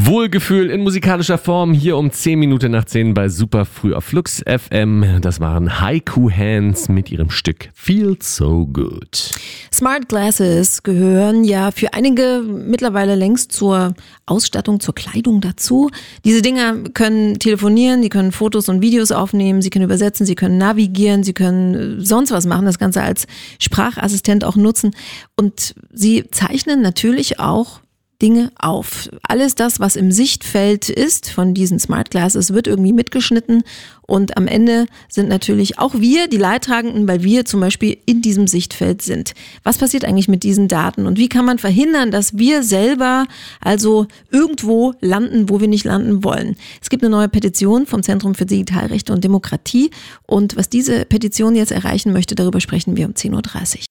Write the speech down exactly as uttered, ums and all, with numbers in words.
Wohlgefühl in musikalischer Form hier um zehn Minuten nach zehn bei Super Früh auf Flux F M. Das waren Haiku Hands mit ihrem Stück Feels So Good. Smart Glasses gehören ja für einige mittlerweile längst zur Ausstattung, zur Kleidung dazu. Diese Dinger können telefonieren, die können Fotos und Videos aufnehmen, sie können übersetzen, sie können navigieren, sie können sonst was machen, das Ganze als Sprachassistent auch nutzen. Und sie zeichnen natürlich auch Dinge auf. Alles das, was im Sichtfeld ist von diesen Smart Glasses, wird irgendwie mitgeschnitten und am Ende sind natürlich auch wir die Leidtragenden, weil wir zum Beispiel in diesem Sichtfeld sind. Was passiert eigentlich mit diesen Daten und wie kann man verhindern, dass wir selber also irgendwo landen, wo wir nicht landen wollen? Es gibt eine neue Petition vom Zentrum für Digitalrechte und Demokratie und was diese Petition jetzt erreichen möchte, darüber sprechen wir um zehn Uhr dreißig.